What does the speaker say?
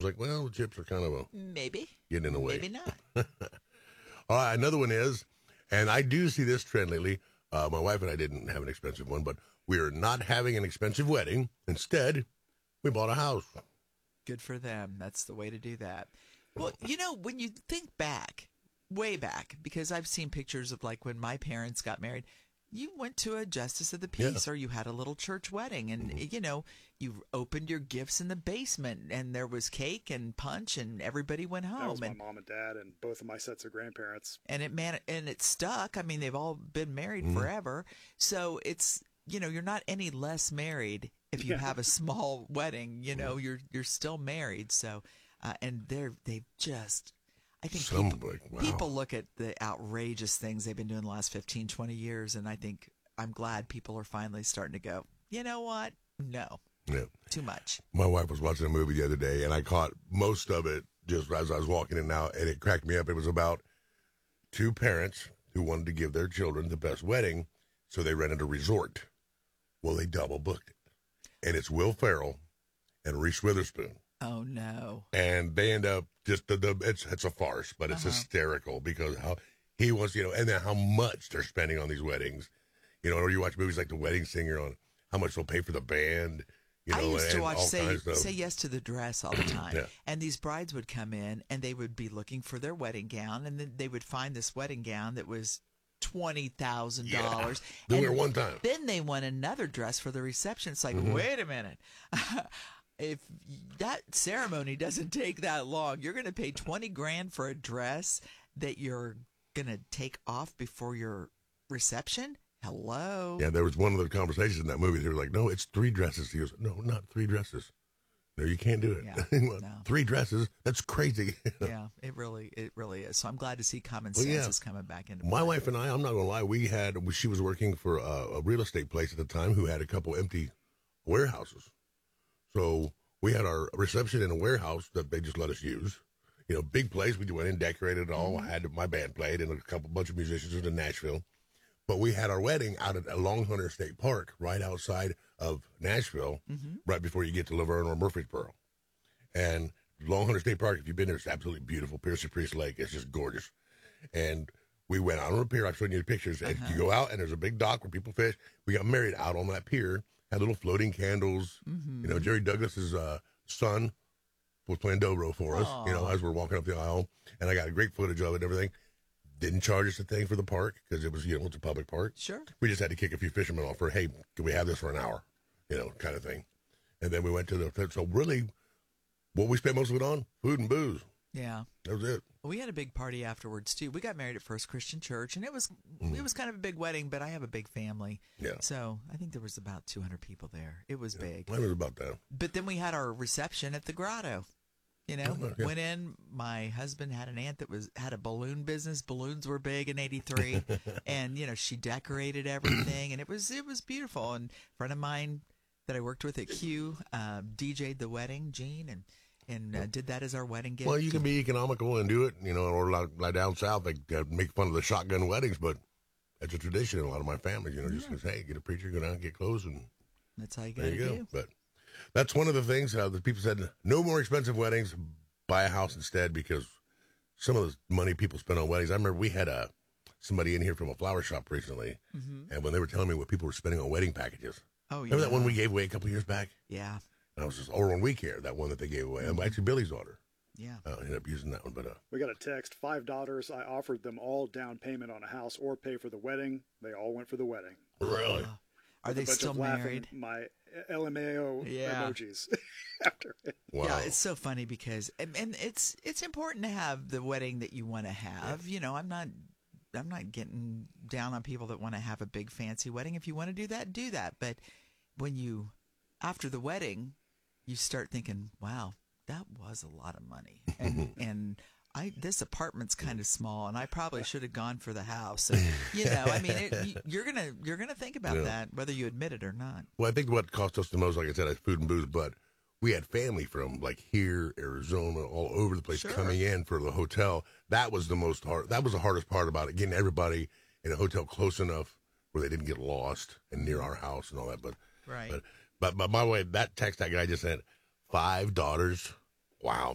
like, well, the chips are kind of Maybe. getting in the way. Maybe not. All right, another one is, and I do see this trend lately. My wife and I didn't have an expensive one, but we are not having an expensive wedding. Instead, we bought a house. Good for them. That's the way to do that. Well, when you think back, way back, because I've seen pictures of like when my parents got married, you went to a justice of the peace or you had a little church wedding and, you opened your gifts in the basement and there was cake and punch and everybody went home. That was my mom and dad and both of my sets of grandparents. And it stuck. I mean, they've all been married forever. So it's, you're not any less married if you have a small wedding, you're still married. So, and they've just, I think people look at the outrageous things they've been doing the last 15, 20 years. And I'm glad people are finally starting to go, you know what? No, too much. My wife was watching a movie the other day and I caught most of it just as I was walking in and out, and it cracked me up. It was about two parents who wanted to give their children the best wedding. So they rented a resort. Well, they double booked it. And it's Will Ferrell and Reese Witherspoon. Oh, no. And they end up just, it's a farce, but it's hysterical because how he wants, and then how much they're spending on these weddings. Or you watch movies like The Wedding Singer on how much they'll pay for the band. I used to watch Say Yes to the Dress all the time. And these brides would come in and they would be looking for their wedding gown. And then they would find this wedding gown that was $20,000. Yeah. They wear one time. Then they want another dress for the reception. It's like, wait a minute. If that ceremony doesn't take that long, you're going to pay $20,000 for a dress that you're going to take off before your reception? Hello? Yeah, there was one of the conversations in that movie. They were like, no, it's 3 dresses. He goes, no, not 3 dresses. No, you can't do it. Yeah, no. 3 dresses? That's crazy. Yeah, it really is. So I'm glad to see common sense is coming back into play. My wife and I, I'm not going to lie, she was working for a real estate place at the time who had a couple empty warehouses. So we had our reception in a warehouse that they just let us use. Big place. We went in, decorated it all. I had my band played and a bunch of musicians in Nashville. But we had our wedding out at Long Hunter State Park, right outside of Nashville, right before you get to Laverne or Murfreesboro. And Long Hunter State Park, if you've been there, it's absolutely beautiful. Pierce Priest Lake, it's just gorgeous. And we went out on a pier. I've shown you the pictures. And you go out, and there's a big dock where people fish. We got married out on that pier, had little floating candles. Jerry Douglas's son was playing dobro for us, as we're walking up the aisle. And I got great footage of it and everything. Didn't charge us a thing for the park because it was, it's a public park. Sure. We just had to kick a few fishermen off for, hey, can we have this for an hour, kind of thing. And then we went to so really what we spent most of it on, food and booze. Yeah. That was it. We had a big party afterwards, too. We got married at First Christian Church, and it was kind of a big wedding, but I have a big family. Yeah. So I think there was about 200 people there. It was big. Mine was about that. But then we had our reception at the Grotto. Went in. My husband had an aunt that had a balloon business. Balloons were big in '83, and she decorated everything, and it was beautiful. And a friend of mine that I worked with at Q DJ'd the wedding, Gene, and did that as our wedding gift. Well, you can be economical and do it, or like down south, they make fun of the shotgun weddings, but that's a tradition in a lot of my families. Just hey, get a preacher, go down, get clothes, and that's how you got to do. But that's one of the things that people said, no more expensive weddings, buy a house instead, because some of the money people spend on weddings. I remember we had somebody in here from a flower shop recently, and when they were telling me what people were spending on wedding packages. Oh, yeah. Remember that one we gave away a couple years back? Yeah. And I was just, or on We Care, that one that they gave away. Actually, Billy's daughter. Yeah. Ended up using that one. But we got a text, 5 daughters. I offered them all down payment on a house or pay for the wedding. They all went for the wedding. Really? Are they still married? My LMAO emojis after it. Wow. Yeah, it's so funny because and it's important to have the wedding that you want to have. I'm not getting down on people that want to have a big fancy wedding. If you want to do that. But when you after the wedding, you start thinking, wow, that was a lot of money. And this apartment's kind of small, and I probably should have gone for the house. And, you're gonna think about that, whether you admit it or not. Well, I think what cost us the most, like I said, is food and booze. But we had family from like here, Arizona, all over the place coming in for the hotel. That was the most hard. That was the hardest part about it, getting everybody in a hotel close enough where they didn't get lost and near our house and all that. But right. But by the way, that text that guy just sent, 5 daughters. Wow,